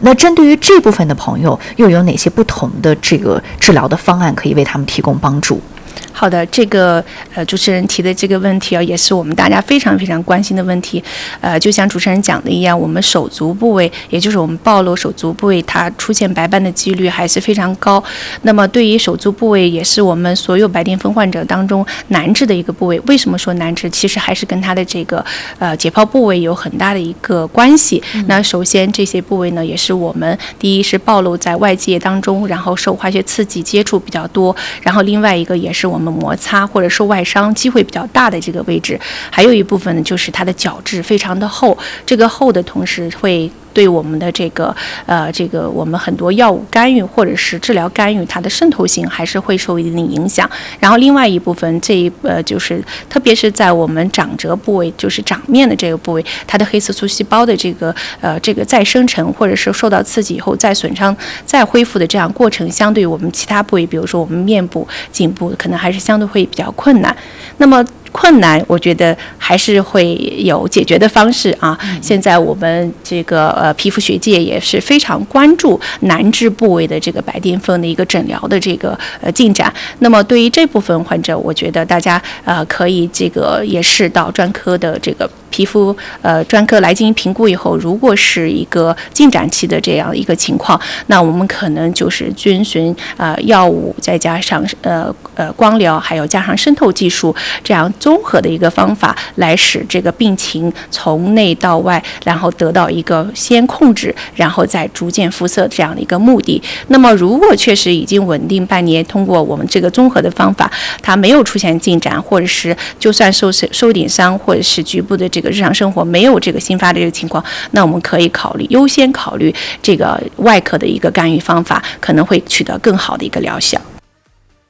那针对于这部分的朋友，又有哪些不同的这个治疗的方案可以为他们提供帮助？ 好的，这个主持人提的这个问题啊，也是我们大家非常非常关心的问题。就像主持人讲的一样，我们手足部位，也就是我们暴露手足部位，它出现白斑的几率还是非常高。那么对于手足部位，也是我们所有白癜风患者当中难治的一个部位。为什么说难治？其实还是跟它的这个解剖部位有很大的一个关系。那首先这些部位呢，也是我们第一是暴露在外界当中，然后受化学刺激接触比较多，然后另外一个也是我们摩擦或者受外伤机会比较大的这个位置。还有一部分呢，就是它的角质非常的厚，这个厚的同时会对我们的这个我们很多药物干预或者是治疗干预，它的渗透性还是会受一定影响。然后另外一部分，就是特别是在我们掌蹠部位，就是掌面的这个部位，它的黑色素细胞的这个再生成或者是受到刺激以后再损伤再恢复的这样过程，相对于我们其他部位，比如说我们面部、颈部，可能还是相对会比较困难。那么困难，我觉得还是会有解决的方式啊。现在我们这个皮肤学界也是非常关注难治部位的这个白癜风的一个诊疗的这个进展。那么对于这部分患者，我觉得大家可以这个也是到专科的这个皮肤专科来进行评估以后，如果是一个进展期的这样一个情况，那我们可能就是遵循药物再加上光疗，还有加上渗透技术这样综合的一个方法，来使这个病情从内到外，然后得到一个先控制，然后再逐渐复色这样的一个目的。那么如果确实已经稳定半年，通过我们这个综合的方法，它没有出现进展，或者是就算受一点伤，或者是局部的这个日常生活没有这个新发的这个情况，那我们可以优先考虑这个外科的一个干预方法，可能会取得更好的一个疗效。